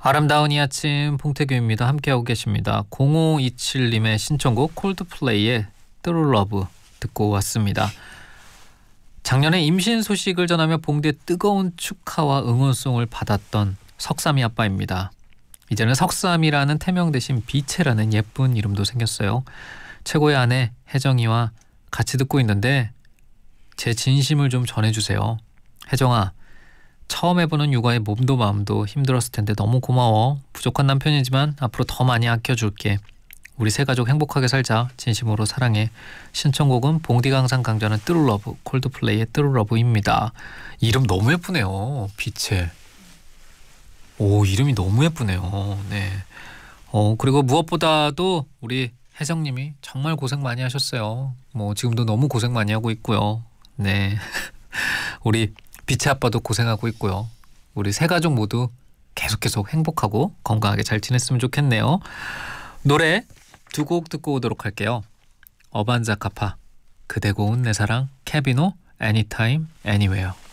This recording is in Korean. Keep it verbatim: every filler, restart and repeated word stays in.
아름다운 이 아침 봉태규입니다. 함께하고 계십니다. 공오이칠님의 신청곡 콜드플레이의 True Love 듣고 왔습니다. 작년에 임신 소식을 전하며 봉대 뜨거운 축하와 응원송을 받았던 석삼이 아빠입니다. 이제는 석삼이라는 태명 대신 비채라는 예쁜 이름도 생겼어요. 최고의 아내 혜정이와 같이 듣고 있는데 제 진심을 좀 전해주세요. 혜정아, 처음 해보는 육아에 몸도 마음도 힘들었을 텐데 너무 고마워. 부족한 남편이지만 앞으로 더 많이 아껴줄게. 우리 세 가족 행복하게 살자. 진심으로 사랑해. 신청곡은 봉디가 항상 강조하는 True Love, 콜드플레이의 True Love입니다. 이름 너무 예쁘네요. 빛의. 오, 이름이 너무 예쁘네요. 네. 어, 그리고 무엇보다도 우리 혜정님이 정말 고생 많이 하셨어요. 뭐 지금도 너무 고생 많이 하고 있고요. 네. 우리 빛의 아빠도 고생하고 있고요. 우리 세 가족 모두 계속 계속 행복하고 건강하게 잘 지냈으면 좋겠네요. 노래 두 곡 듣고 오도록 할게요. 어반자카파, 그대 고운 내 사랑, 케비노, Anytime, Anywhere.